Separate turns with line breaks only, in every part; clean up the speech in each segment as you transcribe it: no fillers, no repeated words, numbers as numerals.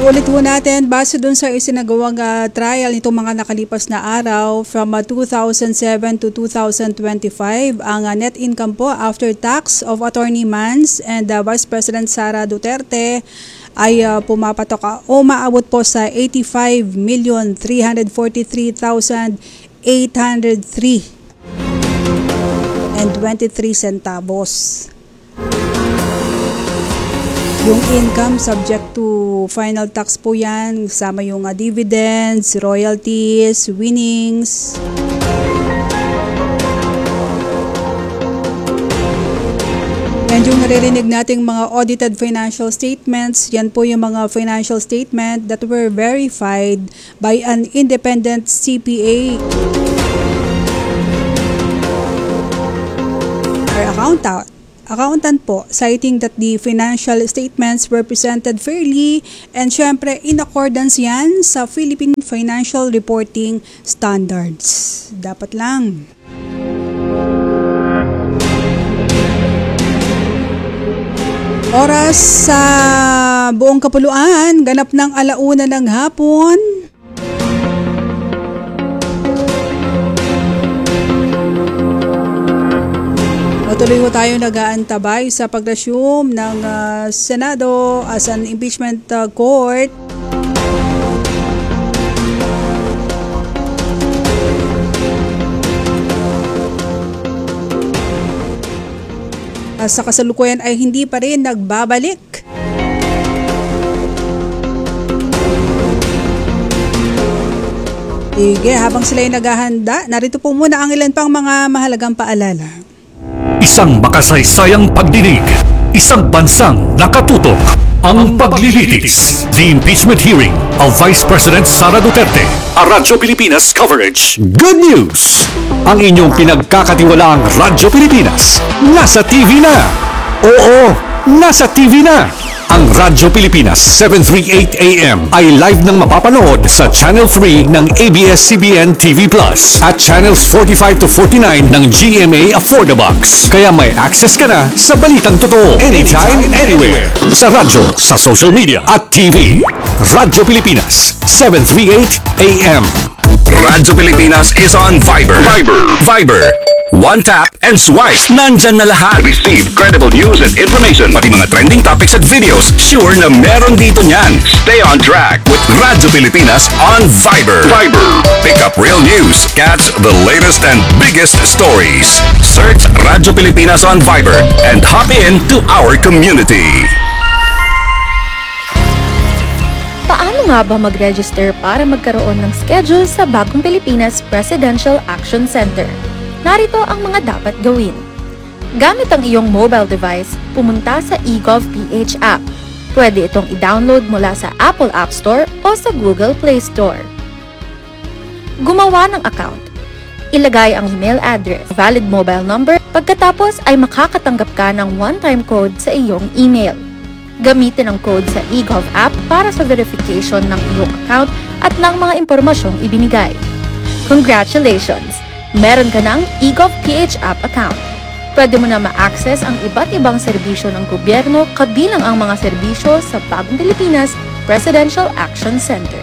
Ulit po natin, base dun sa isinagawang trial nitong mga nakalipas na araw from 2007 to 2025, ang net income po after tax of Attorney Mans and Vice President Sara Duterte ay pumapatok o maabot po sa 85,343,803 centavos. Yung income subject to final tax po yan, kasama yung dividends, royalties, winnings. And yung naririnig nating mga audited financial statements, yan po yung mga financial statement that were verified by an independent CPA or accountant po, citing that the financial statements were presented fairly and syempre in accordance yan sa Philippine Financial Reporting Standards. Dapat lang. Oras sa buong kapuluan, ganap ng 1:00 ng hapon. Tuloy ho tayo nag-aantabay sa pag-resume ng Senado as an impeachment court. Sa kasalukuyan ay hindi pa rin nagbabalik. Sige, habang sila'y naghahanda, narito po muna ang ilan pang mga mahalagang paalala.
Isang makasaysayang pagdinig, isang bansang nakatutok, ang paglilitis. The impeachment hearing of Vice President Sara Duterte. A Radyo Pilipinas coverage. Good news! Ang inyong pinagkakatiwalaang Radyo Pilipinas nasa TV na. Oo, nasa TV na. Ang Radyo Pilipinas 738 AM ay live nang mapapanood sa Channel 3 ng ABS-CBN TV Plus at Channels 45 to 49 ng GMA Affordabox. Kaya may access ka na sa balitang totoo anytime, anywhere. Sa radyo, sa social media at TV. Radyo Pilipinas 738 AM. Radyo Pilipinas is on Viber. Viber. One tap and swipe. Nandyan na lahat. Receive credible news and information. Pati mga trending topics at videos. Sure na meron dito niyan. Stay on track with Radyo Pilipinas on Viber. Pick up real news. Catch the latest and biggest stories. Search Radyo Pilipinas on Viber and hop in to our community.
Paano nga ba mag-register para magkaroon ng schedule sa Bagong Pilipinas Presidential Action Center? Narito ang mga dapat gawin. Gamit ang iyong mobile device, pumunta sa eGovPH app. Pwede itong i-download mula sa Apple App Store o sa Google Play Store. Gumawa ng account. Ilagay ang email address, valid mobile number, pagkatapos ay makakatanggap ka ng one-time code sa iyong email. Gamitin ang code sa eGov app para sa verification ng iyong account at ng mga impormasyong ibinigay. Congratulations! Meron ka ng eGovPH app account. Pwede mo na ma-access ang iba't ibang serbisyo ng gobyerno kabilang ang mga serbisyo sa Bagong Pilipinas Presidential Action Center.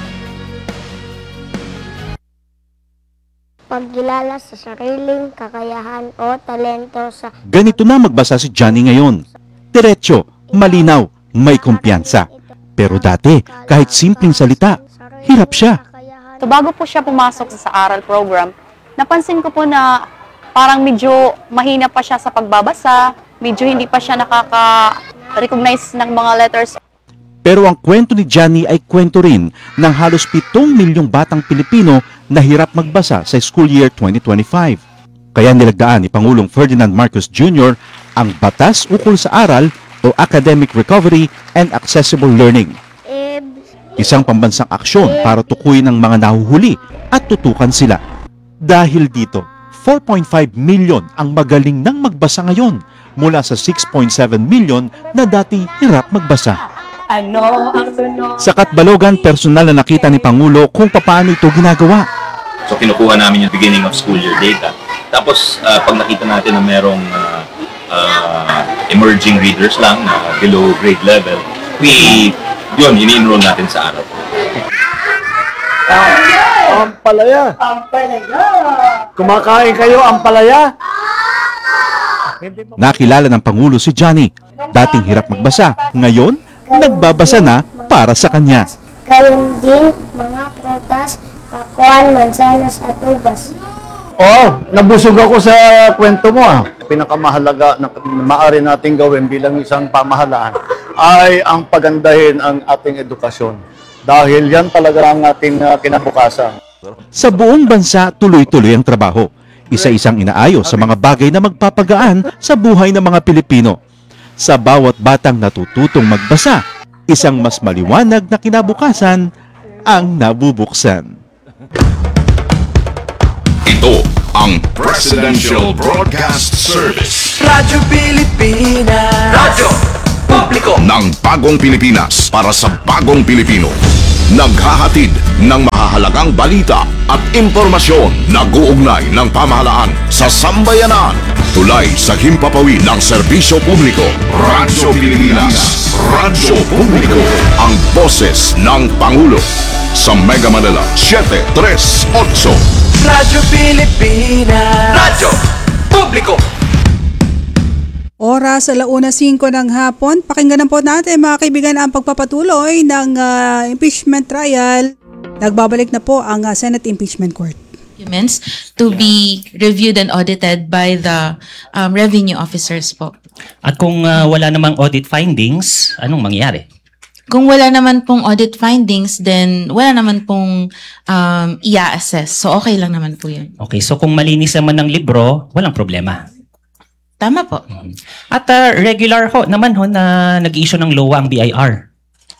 Pagkilala sa sariling kakayahan o talento sa...
Ganito na magbasa si Johnny ngayon. Diretso, malinaw, may kumpiyansa. Pero dati, kahit simpleng salita, hirap siya.
So bago po siya pumasok sa aral program, napansin ko po na parang medyo mahina pa siya sa pagbabasa, medyo hindi pa siya nakaka-recognize ng mga letters.
Pero ang kwento ni Johnny ay kwento rin ng halos 7 milyong batang Pilipino na hirap magbasa sa school year 2025. Kaya nilagdaan ni Pangulong Ferdinand Marcos Jr. ang Batas Ukol sa Aral o Academic Recovery and Accessible Learning. Isang pambansang aksyon para tukuyin ang mga nahuhuli at tutukan sila. Dahil dito, 4.5 million ang magaling nang magbasa ngayon mula sa 6.7 million na dati hirap magbasa. Sa Katbalogan, personal na nakita ni Pangulo kung paano ito ginagawa.
So kinukuha namin yung beginning of school year data. Tapos pag nakita natin na merong emerging readers lang na below grade level, we yun, ini-enroll natin sa araw.
Ampalaya. Kumakain kayo ampalaya?
Nakilala ng Pangulo si Johnny. Dating hirap magbasa, ngayon nagbabasa na para sa kanya.
Gayun din mga prutas, kakuan, mansanas at ubas.
Oo, nabusog ako sa kwento mo ah. Pinakamahalaga na maaari nating gawin bilang isang pamahalaan ay ang pagandahin ang ating edukasyon. Dahil yan talaga ang ating kinabukasan.
Sa buong bansa, tuloy-tuloy ang trabaho. Isa-isang inaayos sa mga bagay na magpapagaan sa buhay ng mga Pilipino. Sa bawat batang natututong magbasa, isang mas maliwanag na kinabukasan ang nabubuksan.
Ito ang Presidential Broadcast Service
Radyo Pilipinas. Radyo Publiko
ng Bagong Pilipinas para sa Bagong Pilipino. Naghahatid ng mahahalagang balita at impormasyon na guugnay ng pamahalaan sa sambayanan. Tulay sa himpapawid ng serbisyo publiko. Radyo Pilipinas. Radyo Publiko. Ang boses ng Pangulo. Sa Mega Manila, 738.
Radyo Pilipinas. Radyo Publiko.
Oras 1:05 ng hapon. Pakinggan po natin mga kaibigan ang pagpapatuloy ng impeachment trial. Nagbabalik na po ang Senate Impeachment Court.
Documents to be reviewed and audited by the revenue officers po.
At kung wala namang audit findings, anong mangyayari?
Kung wala naman pong audit findings, then wala naman pong i-assess. So okay lang naman po yun.
Okay, so kung malinis naman ng libro, walang problema.
Tama po.
At regular ho naman ho na nag-issue ng LOA ang BIR.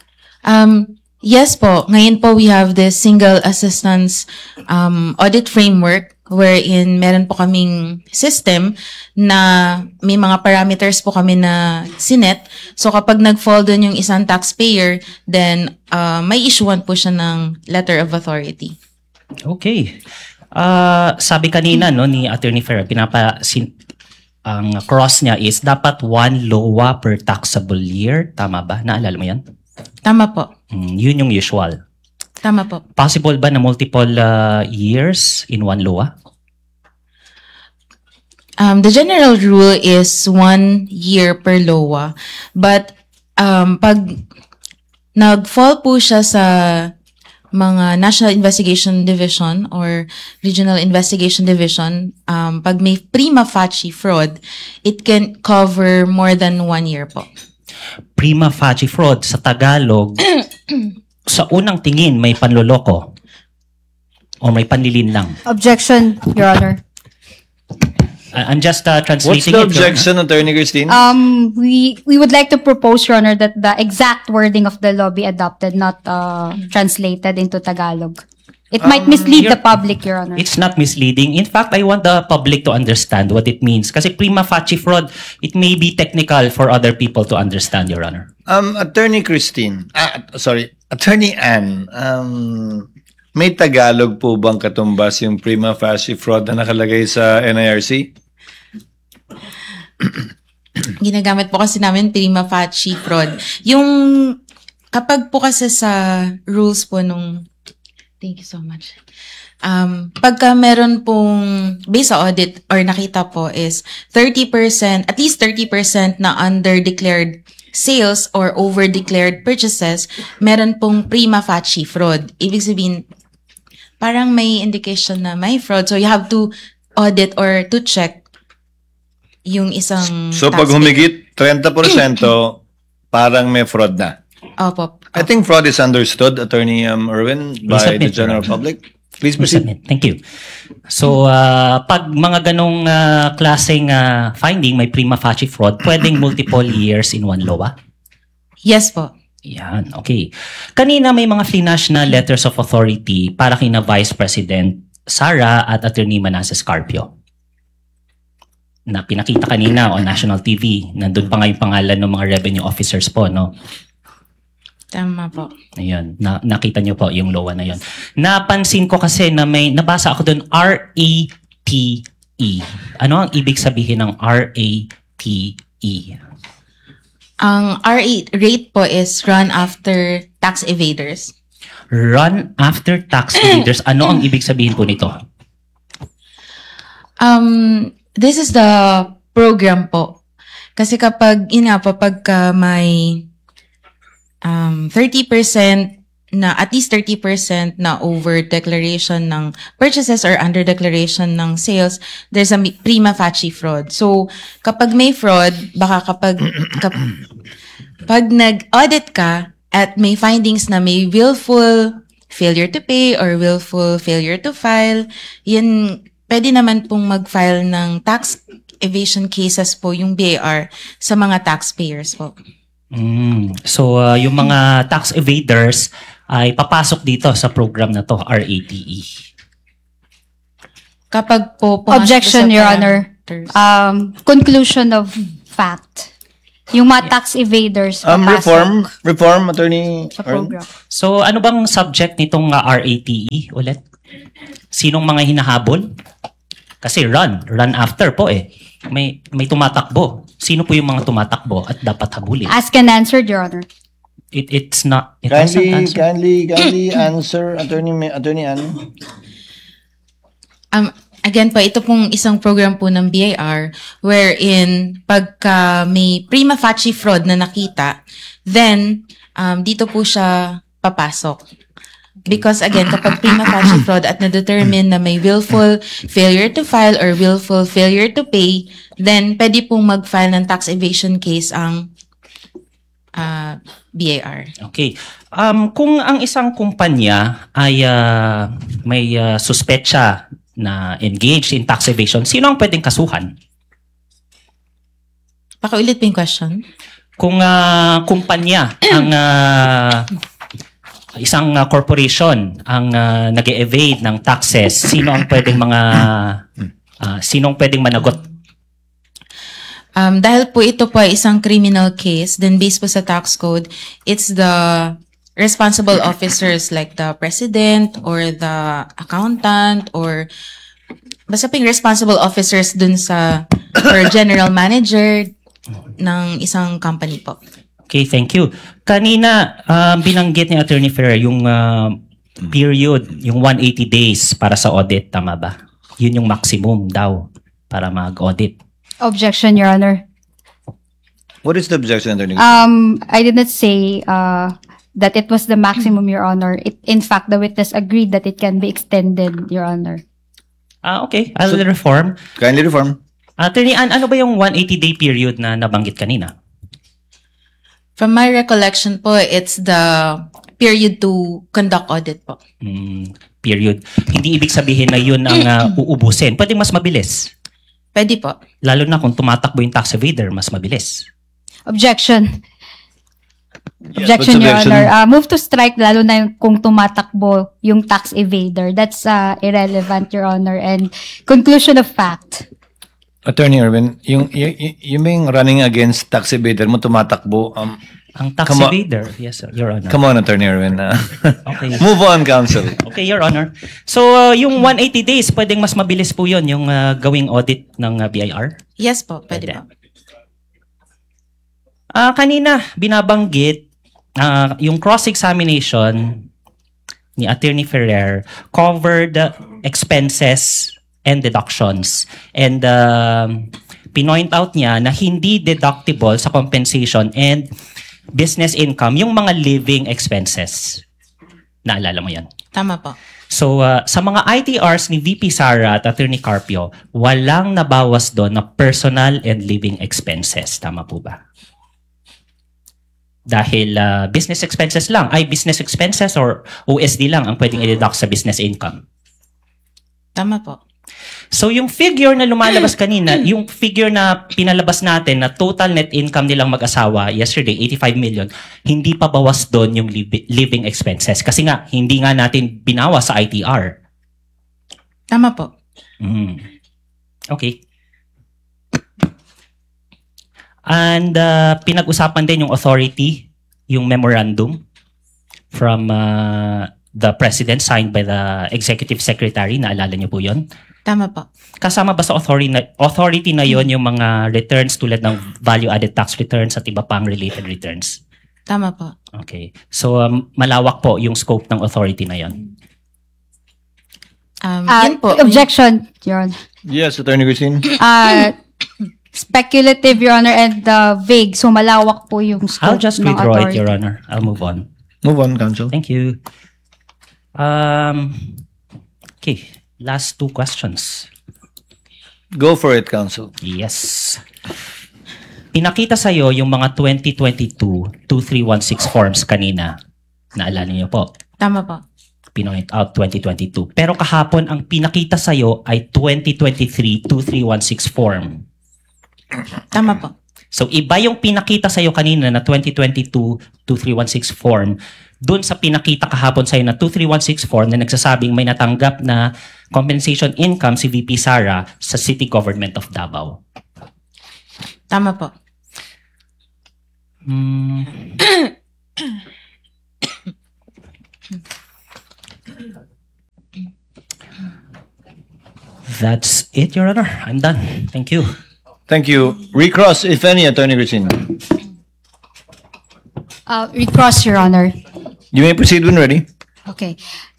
Yes po. Ngayon po we have the single assistance audit framework wherein meron po kaming system na may mga parameters po kami na sinet. So kapag nag-fall doon yung isang taxpayer, then may issuean po siya ng letter of authority.
Okay. Sabi kanina no ni Attorney Ferrer, ang cross niya is dapat 1 LOA per taxable year. Tama ba? Naalala mo yan?
Tama po.
Yun yung usual.
Tama po.
Possible ba na multiple years in 1 LOA?
The general rule is 1 year per LOA. But pag nag-fall po siya sa mga National Investigation Division or Regional Investigation Division, pag may prima facie fraud, it can cover more than 1 year po.
Prima facie fraud sa Tagalog, sa unang tingin may panloloko o may panlilin lang.
Objection, Your Honor.
I'm just translating.
What's the objection, Attorney Christine?
We would like to propose, Your Honor, that the exact wording of the law be adopted, not translated into Tagalog. It might mislead the public, Your Honor.
It's not misleading. In fact, I want the public to understand what it means. Kasi prima facie fraud, it may be technical for other people to understand, Your Honor.
Attorney Christine, Attorney Ann, may Tagalog po bang katumbas yung prima facie fraud na nakalagay sa NIRC?
Ginagamit po kasi namin prima facie fraud. Yung kapag po kasi sa rules po nung thank you so much. Pagka meron pong based sa audit or nakita po is 30%, at least 30% na under-declared sales or over-declared purchases, meron pong prima facie fraud. Ibig sabihin, parang may indication na may fraud. So you have to audit or to check yung isang
So pag humigit 30%, parang may fraud na.
Opo.
I think fraud is understood, Attorney Erwin, by the general public. Please proceed.
Thank you. So, pag mga ganong klaseng finding, may prima facie fraud, pwedeng multiple years in one LOA?
Yes po.
Yan, okay. Kanina may mga flash na letters of authority para kina Vice President Sara at Attorney Manasseh Carpio. Na pinakita kanina on national TV. Nandun pa nga yung pangalan ng mga revenue officers po, no?
Tama po.
Ayun, nakita niyo po yung LOA na yun. Napansin ko kasi na may, nabasa ako doon, RATE. Ano ang ibig sabihin ng RATE?
Ang rate po is run after tax evaders.
Run after tax evaders. Ano ang ibig sabihin po nito?
This is the program po. Kasi kapag pagka may 30% na at least 30% na over declaration ng purchases or under declaration ng sales, there's a prima facie fraud. So kapag may fraud, baka pag nag-audit ka at may findings na may willful failure to pay or willful failure to file, yun pwede naman pong mag-file ng tax evasion cases po yung BAR sa mga taxpayers po.
So, yung mga tax evaders ay papasok dito sa program na to, RATE.
Kapag po pumasok
Objection,
sa
Your Honor.
parameters.
Conclusion of fact. Yung mga tax evaders
Reform, Attorney
sa program.
So, ano bang subject nitong RATE ulit? Sinong mga hinahabol? Kasi run after po eh. May tumatakbo. Sino po yung mga tumatakbo at dapat habulin?
Ask and answer, Your Honor.
It's not. It doesn't answer.
Kindly answer, Attorney Ann.
Again po, ito pong isang program po ng BIR wherein pagka may prima facie fraud na nakita, then dito po siya papasok. Because again, kapag prima facie fraud at na-determine na may willful failure to file or willful failure to pay, then pwede pong mag-file ng tax evasion case ang BIR.
Okay. Kung ang isang kumpanya ay may suspetsa na engaged in tax evasion, sino ang pwedeng kasuhan?
Pakiulit po yung question.
Kung kumpanya ang isang corporation ang nag-evade ng taxes, sino ang pwedeng sinong pwedeng managot?
Dahil po ito po ay isang criminal case, then based po sa tax code, it's the responsible officers like the president or the accountant or basta ping responsible officers dun sa or general manager ng isang company po.
Okay, thank you. Kanina, binanggit ni Attorney Ferrer yung period, yung 180 days para sa audit, tama ba? Yun yung maximum daw para mag-audit.
Objection, Your Honor.
What is the objection, Attorney?
I did not say that it was the maximum, Your Honor. In fact, the witness agreed that it can be extended, Your Honor.
Okay, I'll reform.
Kindly reform.
Attorney Ann, ano ba yung 180-day period na nabanggit kanina?
From my recollection po, it's the period to conduct audit po.
Period. Hindi ibig sabihin na yun ang uubusin. Pwede mas mabilis.
Pwede po.
Lalo na kung tumatakbo yung tax evader, mas mabilis.
Objection. Objection, Your Honor. Move to strike lalo na kung tumatakbo yung tax evader. That's irrelevant, Your Honor. And conclusion of fact.
Attorney Erwin, yung running against tax evader mo tumatakbo.
Ang tax evader, yes, Your Honor.
Come on, Attorney Erwin.
Okay.
Move on, counsel.
Okay, Your Honor. So, yung 180 days, pwedeng mas mabilis po yun, yung gawing audit ng BIR?
Yes po, pwede po.
Kanina, binabanggit, yung cross-examination ni Attorney Ferrer covered expenses and deductions. And pinoint out niya na hindi deductible sa compensation and business income yung mga living expenses. Naalala mo yan?
Tama po.
So, sa mga ITRs ni VP Sara at Attorney Carpio, walang nabawas doon na personal and living expenses. Tama po ba? Dahil business expenses lang, business expenses or OSD lang ang pwedeng i-deduct sa business income.
Tama po.
So yung figure na lumalabas kanina, yung figure na pinalabas natin na total net income nilang mag-asawa yesterday, 85 million, hindi pa bawas doon yung living expenses. Kasi nga, hindi nga natin binawas sa ITR.
Tama po.
Okay. And pinag-usapan din yung authority, yung memorandum from the President signed by the Executive Secretary. Naalala niyo po yun?
Tama po.
Kasama ba sa authority na yon yung mga returns tulad ng value-added tax returns at iba pang related returns?
Tama po.
Okay. So, malawak po yung scope ng authority na yon.
Yun po.
Objection, Your Honor.
Yes, Attorney Christine.
Speculative, Your Honor, and vague. So, malawak po yung scope
I'll just
ng
withdraw it,
authority.
Your Honor. I'll move on.
Move on, Counsel.
Thank you. Okay. Last two questions.
Go for it, Counsel.
Yes. Pinakita sa'yo yung mga 2022-2316 forms kanina. Naalala niyo po.
Tama po.
Pinoint out 2022. Pero kahapon, ang pinakita sa'yo ay 2023-2316 form.
Tama po.
So, iba yung pinakita sa'yo kanina na 2022-2316 form dun sa pinakita kahapon sa'yo na 2316 form na nagsasabing may natanggap na compensation income si VP Sara sa City Government of Davao.
Tama po.
That's it, Your Honor. I'm done. Thank you.
Thank you. Recross, if any, Attorney Christine.
Recross, Your Honor.
You may proceed when ready.
Okay.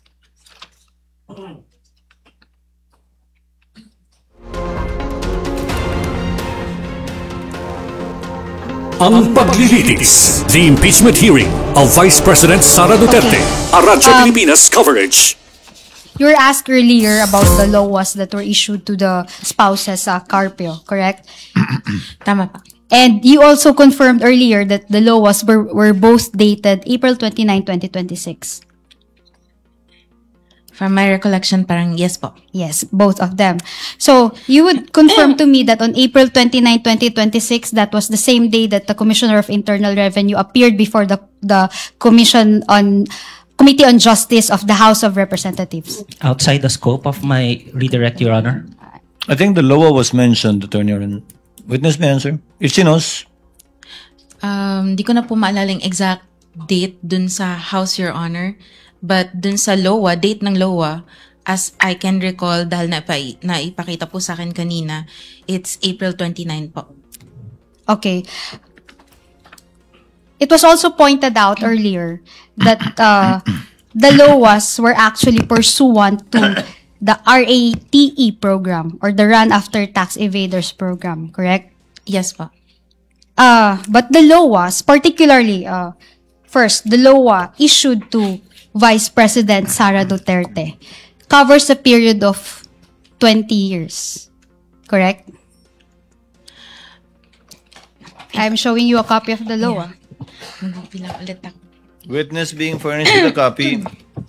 Ang paglilitis, the impeachment hearing of Vice President Sara Duterte, a Radyo Pilipinas coverage.
You were asked earlier about the laws that were issued to the spouses Carpio, correct?
Tama po.
And you also confirmed earlier that the laws were both dated April 29, 2026.
From my recollection, parang yes po.
Yes, both of them. So, you would confirm to me that on April 29, 2026, that was the same day that the Commissioner of Internal Revenue appeared before the Committee on Justice of the House of Representatives.
Outside the scope of my redirect, Your Honor.
I think the law was mentioned, Attorney Aaron. Witness may answer. If she knows.
Di ko na po maalala yung exact date dun sa House, Your Honor. But dun sa LOA, date ng LOA, as I can recall, dahil naipakita po sa akin kanina, it's April 29 po.
Okay. It was also pointed out earlier that the laws were actually pursuant to the RATE program or the Run After Tax Evaders program, correct?
Yes po.
But the laws, particularly, first, the law issued to Vice President Sara Duterte covers a period of 20 years, correct? I'm showing you a copy of the law.
Magbibilang ulit ako.
Witness being furnished with a copy.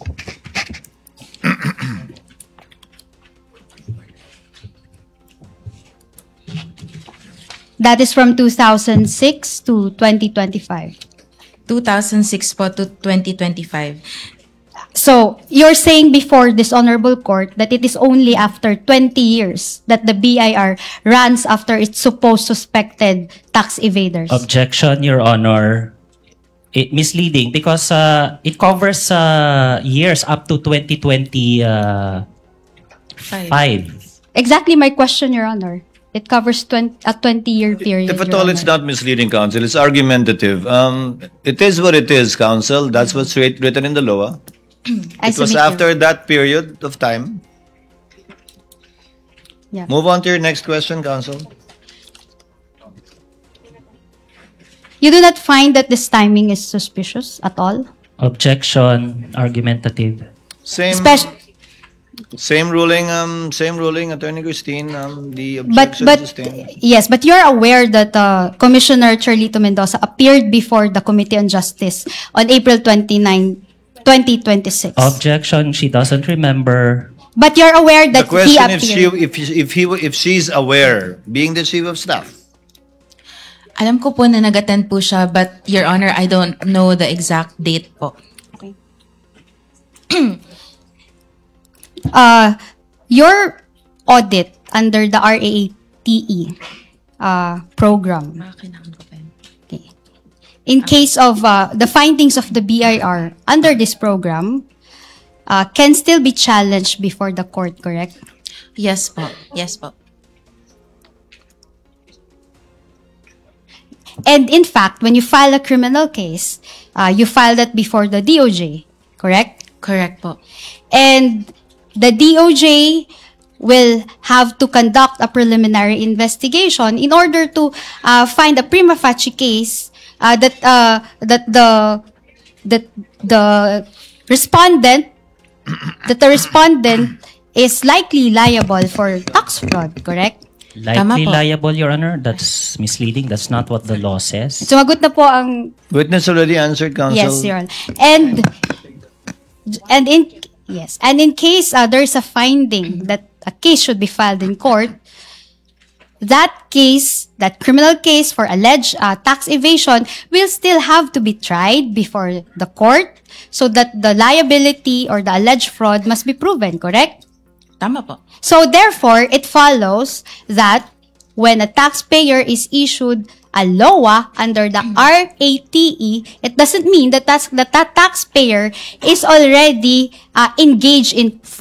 That is from 2006 to 2025.
2006 po to 2025.
So, you're saying before this honorable court that it is only after 20 years that the BIR runs after its supposed suspected tax evaders.
Objection, Your Honor. Misleading because it covers years up to 2025.
Exactly my question, Your Honor. It covers a 20-year period.
If at
Your
all, it's
Honor.
not misleading, Counsel. It's argumentative. It is what it is, Counsel. That's what's written in the law. It was after that period of time.
Yeah.
Move on to your next question, Counsel.
You do not find that this timing is suspicious at all?
Objection, argumentative.
Same ruling, Attorney Christine. The objection
But
sustained.
yes, but you're aware that Commissioner Charlito Mendoza appeared before the Committee on Justice on April 29, 2026.
Objection, she doesn't remember.
But you're aware
The
that he
question
appeared.
if she's aware, being the chief of staff.
Alam ko po na nag-attend po siya, but Your Honor, I don't know the exact date po.
Your audit under the RATE program. Okay. In case of the findings of the BIR under this program, can still be challenged before the court, correct?
Yes po. Yes po.
And in fact, when you file a criminal case, you file that before the DOJ, correct?
Correct po.
And the DOJ will have to conduct a preliminary investigation in order to find a prima facie case that the respondent is likely liable for tax fraud, correct?
Likely liable, Your Honor. That's misleading. That's not what the law says.
Sumagot na po ang
Witness already answered, counsel.
Yes, Your Honor. And in case there's a finding that a case should be filed in court, that criminal case for alleged tax evasion will still have to be tried before the court so that the liability or the alleged fraud must be proven, correct?
Tama po.
So therefore, it follows that when a taxpayer is issued a LOA under the RATE, it doesn't mean that that taxpayer is already engaged in